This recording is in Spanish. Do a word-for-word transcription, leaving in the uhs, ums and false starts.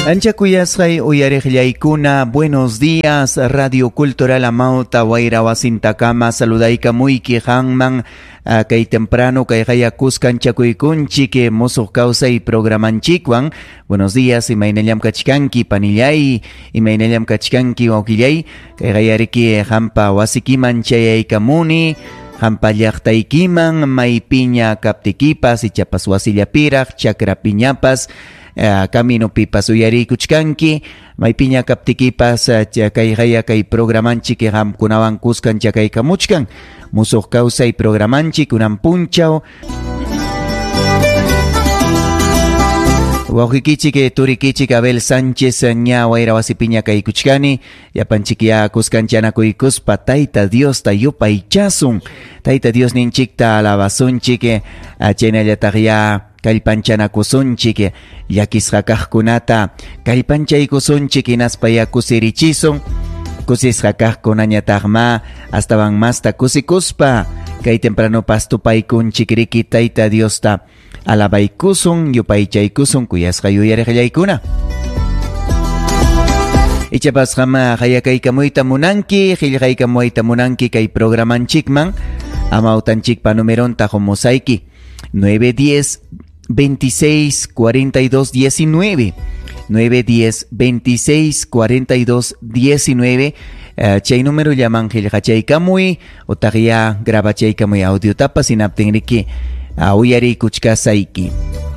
Ancha kuyasqay uyariqllaykuna, buenos días, Radio Cultural Amauta Wayra Wasintakama, saludaykamuyki hanman uh, kay temprano kay hayakuskan chakuykunchik musuq kawsay programanchikwan. Buenos días, imaynallam kachkanki panillay, imaynallam kachkanki wawqillay, kay hayariki hampa wasikiman chayaykamuni, hampa llaqtaykiman maypiña kaptikipas ichapas wasillapiraq chakrapiñapas Uh, camino pipas uyarikuchkanki maypiña kaptikipas uh, kay haya kay programanchik hamkunawan kuskan chakaykamuchkan musuq kawsay programanchik kunan punchaw wawqikichik turikichik Abel Sánchez ña wayra wasipiña kaykuchkani yapanchik ya kuskanchanakuykospa Tayta Dios ta yupaychasun Tayta Dios ninchikta alabasunchik uh, chaynallataq ya kallpanchanakusunchik yakisqakaqkunata kallpanchaykusunchik inaspaya kusirichisun kusisqakaqkunañataqma astawan masta kusikuspa kay temprano pastupaykunchik riki Tayta Diosta alabaykusun yupaychaykusun kuyasqa yuyariqllaykuna. Ichapasqama hayakaykamuyta munanki qillqaykamuyta munanki kay programanchikman amawtanchikpa numeronta humusayki nueve diez veintiséis cuarenta y dos diecinueve nueve diez veintiséis cuarenta y dos diecinueve uh, chay número llaman qillqachaykamuy utaq ya grabachaykamuy audio tapas sinaptin riki uh, uyarikuchkasayki.